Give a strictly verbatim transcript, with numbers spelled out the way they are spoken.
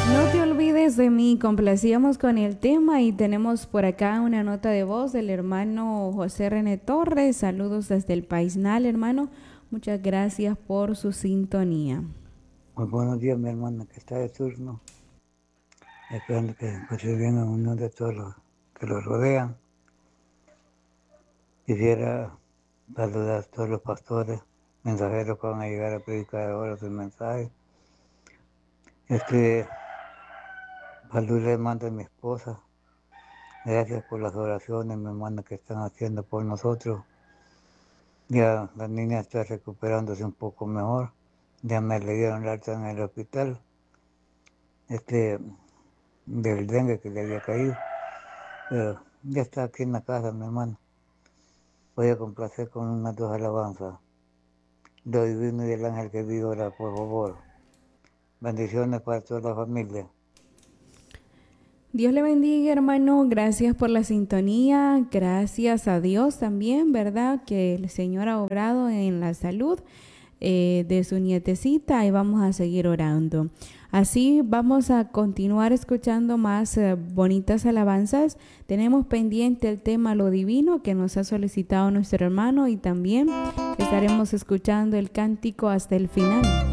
No te olvides de mí, complacíamos con el tema y tenemos por acá una nota de voz del hermano José René Torres. Saludos desde el Paisnal, hermano. Muchas gracias por su sintonía. Muy buenos días, mi hermana, que está de turno. Esperando que encuentre bien en unión de todos los que lo rodean. Quisiera saludar a todos los pastores, mensajeros que van a llegar a predicar ahora sus mensajes. Este, salud le mando a mi esposa. Gracias por las oraciones, mi hermana, que están haciendo por nosotros. Ya la niña está recuperándose un poco mejor. Ya me le dieron la alta en el hospital. Este, del dengue que le había caído. Pero ya está aquí en la casa, mi hermano. Voy a complacer con unas dos alabanzas. Lo divino y del ángel que vive ahora, por favor. Bendiciones para toda la familia. Dios le bendiga, hermano. Gracias por la sintonía. Gracias a Dios también, ¿verdad? Que el Señor ha obrado en la salud eh, de su nietecita y vamos a seguir orando. Así vamos a continuar escuchando más eh, bonitas alabanzas. Tenemos pendiente el tema Lo Divino que nos ha solicitado nuestro hermano y también estaremos escuchando el cántico hasta el final.